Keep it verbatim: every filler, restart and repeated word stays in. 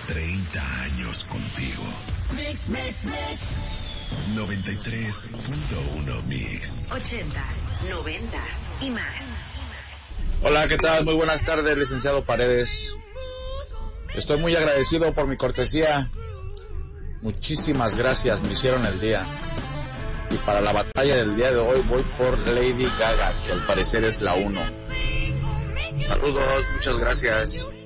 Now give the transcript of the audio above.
treinta años contigo. Mix, mix, mix. noventa y tres punto uno Mix. Ochentas, noventas y más. Hola, ¿qué tal? Muy buenas tardes, licenciado Paredes. Estoy muy agradecido por mi cortesía. Muchísimas gracias, me hicieron el día. Y para la batalla del día de hoy voy por Lady Gaga, que al parecer es la uno. Saludos, muchas gracias.